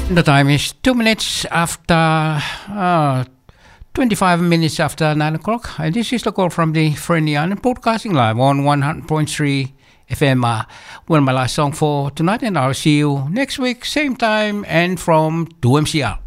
The time is 2 minutes after 25 minutes after 9 o'clock. And this is the call from the Frenian broadcasting live on 100.3 FM. Well, my last song for tonight, and I'll see you next week, same time, and from 2MCR.